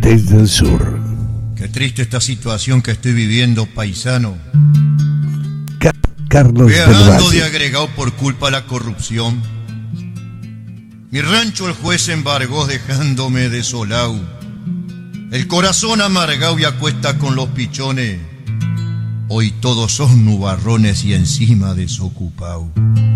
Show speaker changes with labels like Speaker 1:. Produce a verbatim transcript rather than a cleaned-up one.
Speaker 1: desde el sur.
Speaker 2: Qué triste esta situación que estoy viviendo, paisano.
Speaker 1: Ca- Carlos del
Speaker 2: Viajando de
Speaker 1: Valle.
Speaker 2: agregado por culpa de la corrupción. Mi rancho el juez embargó dejándome desolado. El corazón amargado y acuesta con los pichones. Hoy todos son nubarrones y encima desocupado.